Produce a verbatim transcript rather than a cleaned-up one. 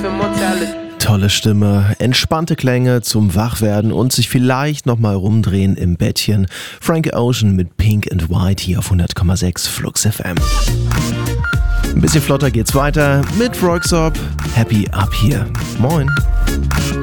Tolle Stimme, entspannte Klänge zum Wachwerden und sich vielleicht nochmal rumdrehen im Bettchen. Frank Ocean mit Pink and White hier auf hundert Komma sechs Flux F M. Ein bisschen flotter geht's weiter mit Röyksopp. Happy Up hier. Moin.